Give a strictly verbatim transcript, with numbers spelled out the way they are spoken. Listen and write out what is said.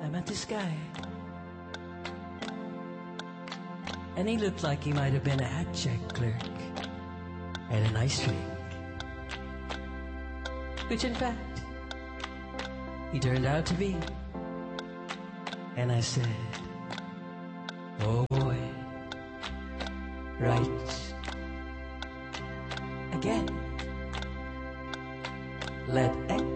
met this guy. And he looked like he might have been a hat check clerk at an ice rink. Which in fact, he turned out to be. And I said, oh boy, right again. Let X